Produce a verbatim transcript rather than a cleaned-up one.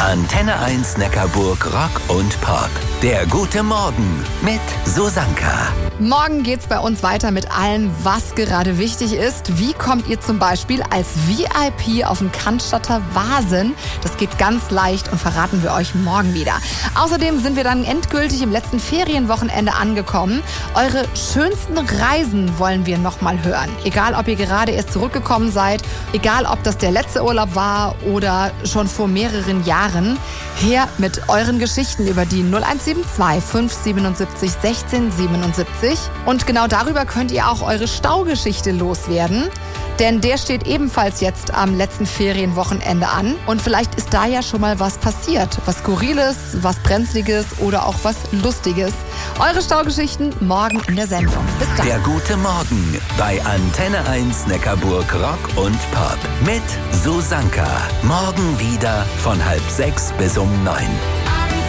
Antenne eins Neckarburg Rock und Pop. Der gute Morgen mit Susanka. Morgen geht's bei uns weiter mit allem, was gerade wichtig ist. Wie kommt ihr zum Beispiel als V I P auf den Cannstatter Vasen? Das geht ganz leicht und verraten wir euch morgen wieder. Außerdem sind wir dann endgültig im letzten Ferienwochenende angekommen. Eure schönsten Reisen wollen wir nochmal hören. Egal, ob ihr gerade erst zurückgekommen seid, egal, ob das der letzte Urlaub war oder schon vor mehreren Jahren. Her mit euren Geschichten über die null eins sieben zwei fünf sieben sieben eins sechs sieben sieben. Und genau darüber könnt ihr auch eure Staugeschichte loswerden. Denn der steht ebenfalls jetzt am letzten Ferienwochenende an. Und vielleicht ist da ja schon mal was passiert. Was Skurriles, was Brenzliges oder auch was Lustiges. Eure Staugeschichten morgen in der Sendung. Bis dann. Der gute Morgen bei Antenne eins Neckarburg Rock und Pop mit Susanka. Morgen wieder von halb sechs bis um neun.